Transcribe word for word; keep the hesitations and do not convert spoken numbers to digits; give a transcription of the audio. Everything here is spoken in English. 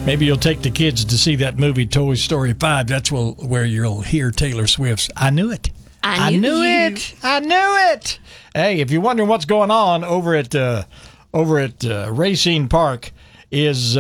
Maybe you'll take the kids to see that movie Toy Story five. That's where you'll hear Taylor Swift's I Knew It. I knew, I knew you. it. I knew it. Hey, if you're wondering what's going on over at uh, over at uh, Racine Park, is